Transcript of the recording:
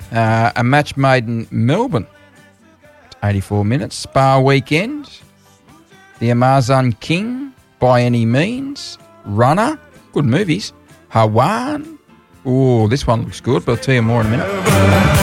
A Match Made in Melbourne, 84 minutes. Spa Weekend, The Amazon King, By Any Means, Runner, good movies. Hawan, oh, this one looks good, but I'll tell you more in a minute.